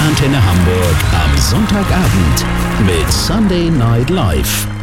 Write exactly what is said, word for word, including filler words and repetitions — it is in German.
Antenne Hamburg am Sonntagabend mit Sunday Night Live.